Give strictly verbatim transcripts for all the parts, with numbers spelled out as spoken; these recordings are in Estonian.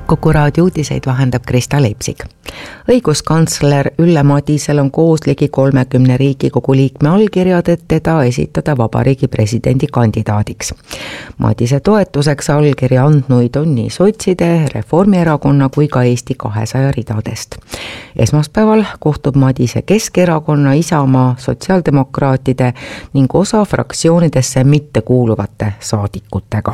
Kuku raadio uudiseid vahendab Krista Leipsik. Õiguskantsler Ülle Madisel on koos ligi kolmekümne Riigikogu liikme allkirjad, et teda esitada vabariigi presidendi kandidaadiks. Madise toetuseks allkirja andnuid on nii sotside, Reformierakonna kui ka Eesti kahesaja ridadest. Esmaspäeval kohtub Madise Keskerakonna, Isamaa, sotsiaaldemokraatide ning osa fraktsioonidesse mitte kuuluvate saadikutega.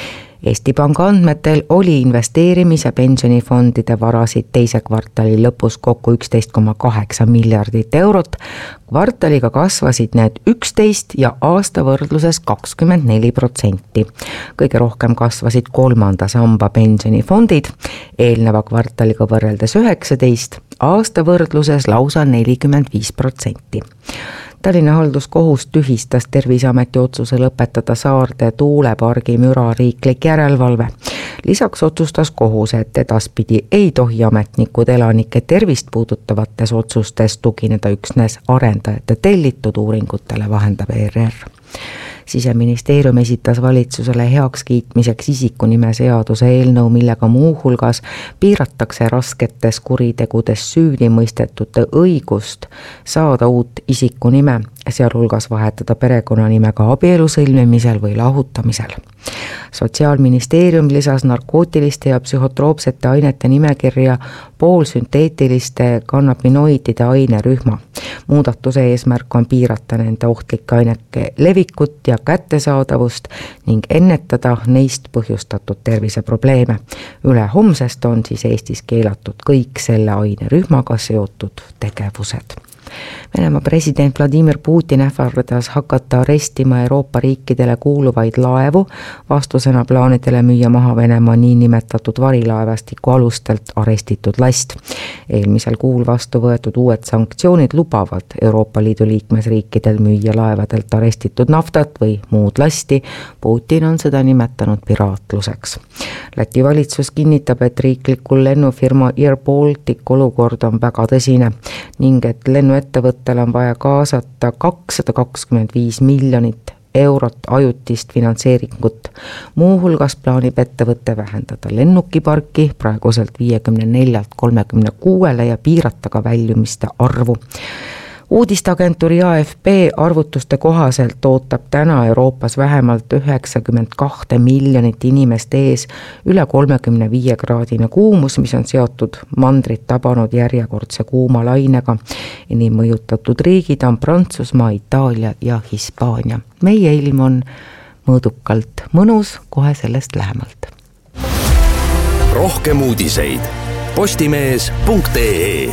Eesti Panga andmetel oli investeerimis- ja pensionifondide varasid teise kvartali lõpus kokku üksteist koma kaheksa miljardit eurot. Kvartaliga kasvasid need üksteist ja aasta võrdluses kakskümmend neli protsenti. Kõige rohkem kasvasid kolmanda samba pensionifondid, eelneva kvartaliga võrreldes üheksateist, aasta võrdluses lausa nelikümmend viis protsenti. Tallinna halduskohus tühistas Terviseameti otsuse lõpetada Saarde tuulepargi müra riiklik järelevalve. Lisaks otsustas kohus, et edaspidi ei tohi ametnikud elanike tervist puudutavates otsustes tugineda üksnes arendajate tellitud uuringutele, vahendab E R R. Siseministeerium esitas valitsusele heakskiitmiseks isikunime seaduse eelnõu, millega muuhulgas piiratakse rasketes kuritegudes süüdi mõistetute õigust saada uut isikunime, sealhulgas vahetada perekonnanimega abielu sõlmimisel või lahutamisel. Sotsiaalministeerium lisas narkootiliste ja psühhotroopsete ainete nimekirja poolsünteetiliste kannabinoidide ainerühma. Muudatuse eesmärk on piirata nende ohtlike ainete levikut ja kättesaadavust ning ennetada neist põhjustatud terviseprobleeme. Üle homsest on siis Eestis keelatud kõik selle ainerühmaga seotud tegevused. Venemaa president Vladimir Putin ähvardas hakata arestima Euroopa riikidele kuuluvaid laevu vastusena plaanidele müüa maha Venemaa niinimetatud varilaevastiku alustelt arestitud last. Eelmisel kuul vastu võetud uued sanktsioonid lubavad Euroopa Liidu liikmesriikidel müüa laevadelt arestitud naftat või muud lasti. Putin on seda nimetanud piraatluseks. Läti valitsus kinnitab, et riiklikul lennufirma Air Baltic olukord on väga tõsine ning et lennuettevõttel on vaja kaasata kakssada kakskümmend viis miljonit eurot ajutist finantseeringut. Muuhulgas plaanib ettevõtte vähendada lennukiparki praeguselt viiekümne neljalt kolmekümne kuuele ja piirata ka väljumiste arvu. Uudisteagentuuri A F P arvutuste kohaselt ootab täna Euroopas vähemalt üheksakümmend kaks miljonit inimest ees üle kolmekümne viie kraadine kuumus, mis on seotud mandrit tabanud järjekordse kuuma lainega. Enim mõjutatud riigid on Prantsusmaa, Itaalia ja Hispaania. Meie ilm on mõõdukalt mõnus, kohe sellest lähemalt. Rohkem uudiseid postimees punkt ee.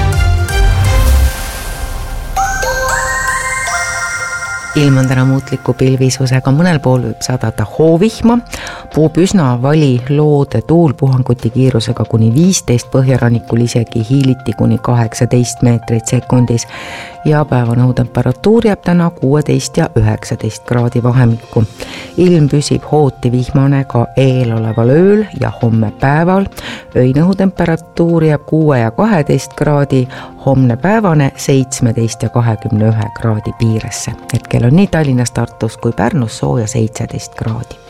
Ilm on täna muutliku pilvisusega, mõnel pool võib sadada hoovihma, puhub üsna vali loode tuul puhanguti kiirusega kuni viisteist, põhjarannikul isegi hiiliti kuni kaheksateist meetrit sekundis ja päevane õhutemperatuur jääb täna kuusteist ja üheksateist kraadi vahemikku. Ilm püsib hooti vihmane ka eeloleval ööl ja homme päeval. Öine õhutemperatuur jääb kuue ja kaheteist kraadi, homne päevane seitsmeteist ja kahekümne ühe kraadi piiresse. Hetkel on nii Tallinnas, Tartus kui Pärnus sooja seitseteist kraadi.